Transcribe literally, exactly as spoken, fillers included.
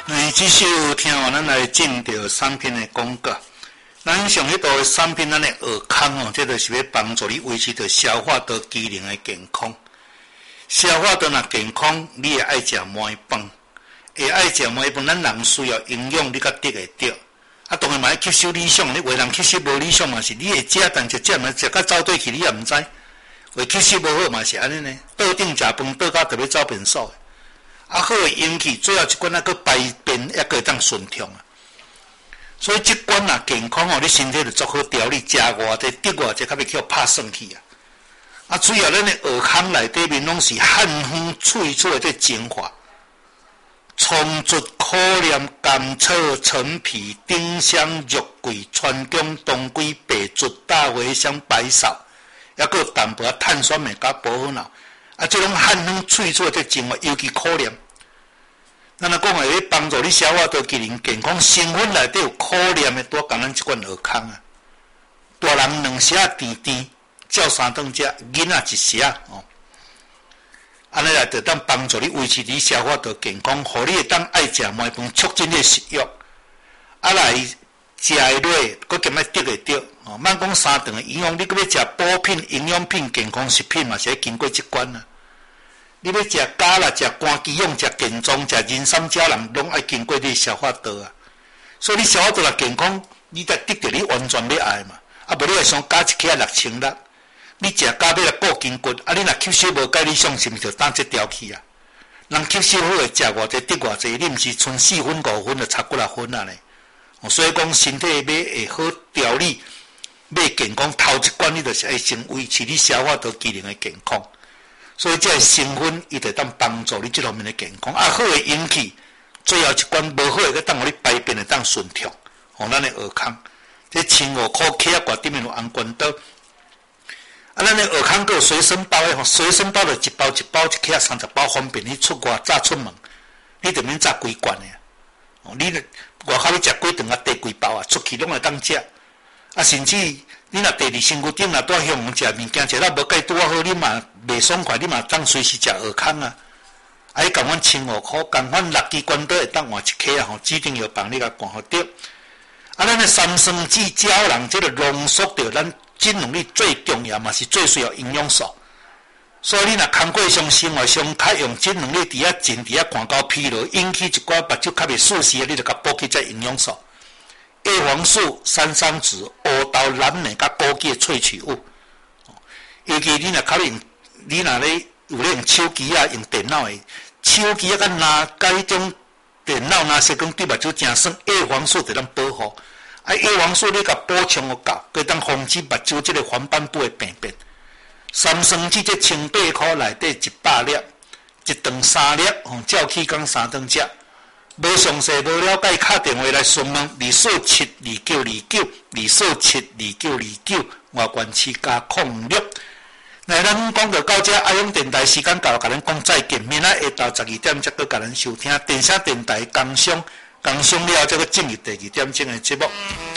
哎，继续听完咱来进到产品的广告。咱上迄道的产品，咱的尔康哦，这就是要帮助你维持着消化道机能的健康。消化道若健康，你会爱食糜饭，会爱食糜饭，咱人需要营养，你才得会着。啊，当然嘛要吸收理想，你为人吸收无理想嘛是，你会食，但是食嘛食到走对去，你也毋知。为吸收无好嘛是安尼呢，倒顶食饭倒到特别走便所。啊，好会引起最后一关啊，佮排便也佮会当顺畅啊。所以即关啊健康哦，你身体就足好调理，食偌济得偌济，较袂去拍算去啊。啊，主要咱的耳康内底面拢是汉方萃取的这精华，葱竹、苦莲、甘草、陈皮、丁香、肉桂、川芎、当归、白术、大茴香、白芍，还佮有淡薄碳酸镁甲补好脑。啊，这种汉方萃取的这精华，尤其苦莲。咱若讲话要帮助你消化道机能健康，成分内底有苦莲的，多讲咱即款耳康啊。大人两匙仔甜甜，照三顿食，囡仔一匙仔哦。安尼来就当帮助你维持你消化道健康，互你会当爱食糜饭，促进你食欲。啊来食的落，佮兼爱得会着哦。莫讲三顿的营养，你佮要食补品、营养品、健康食品嘛，是要经过即关啊。你要食鸭啦，食肝鸡蛹，食健壮，食人参胶囊，拢爱经过你消化道啊。所以你消化道若健康，你才得到你完全要爱嘛。啊，无你会想加一克六千六，你食鸭要来固筋骨，啊，你若吸收无介理想，是毋是就打这条去啊？人吸收好诶，食偌济得偌济，你毋是剩四分五分就差几六分啊咧。所以讲身体要会好调理，要健康，头一关你就是爱先维持你消化道机能诶健康。所以这个成分伊就当帮助你这方面的健康，啊好会引起最后一关无好会个当互你排便会当顺畅，互咱的耳康。这千五块克啊，挂顶面有红关刀。啊，咱的耳康个随身包的吼，随身包就一包一包一克三十包，方便你出外早出门，你就免炸几罐的。哦，你外口你食几顿啊，带几包啊，出去拢会当食。啊，甚至你若第二身躯顶若拄向食物件，食到无介拄好，你嘛袂爽快，你嘛当随时食耳康啊。啊，伊共阮千五箍，共阮六支关刀会当换一克啊，吼，指定药房你甲换好着。啊，咱的三酸酯胶囊，这个浓缩着咱精能力最重要嘛，是最需要营养素。所以你若工过上生活上较用精能力伫遐静伫遐看到疲劳，引起一寡目睭较袂舒适，你就甲补给这营养素。叶黄素、山桑子、乌豆、蓝莓甲枸杞的萃取物。尤其你若考虑，你若咧有咧用手机啊、用电脑的，手机啊甲拿甲迄种电脑那些讲对目睭真酸，叶黄素就当保护。啊，叶黄素你甲补充有够，可以当防止目睭即个黄斑部的病变。三酸酯这千八块内底一百粒，一顿三粒，吼，照起讲三顿食。无详细无了解，打电话来询问二四七二九二九二四七二九二九，外关七加空六。那咱讲到到这，爱用电台时间到了，甲咱讲再见。明仔下昼十二点才搁甲咱收听电声电台工商，工商了后再搁进入第二点钟的节目。